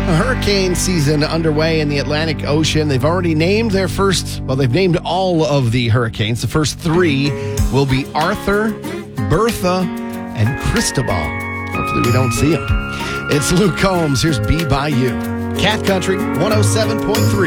Hurricane season underway in the Atlantic Ocean. They've already named they've named all of the hurricanes. The first three will be Arthur, Bertha, and Cristobal. Hopefully we don't see them. It's Luke Combs. Here's Be By You. Cat Country 107.3.